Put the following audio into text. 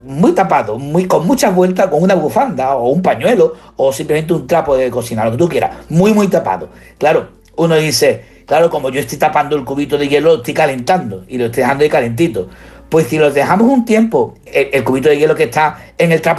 muy tapado, con muchas vueltas, con una bufanda o un pañuelo o simplemente un trapo de cocina, lo que tú quieras, muy tapado. Claro, uno dice, claro, como yo estoy tapando el cubito de hielo, lo estoy calentando y lo estoy dejando ahí calentito. Pues si lo dejamos un tiempo, el cubito de hielo que está en el trapo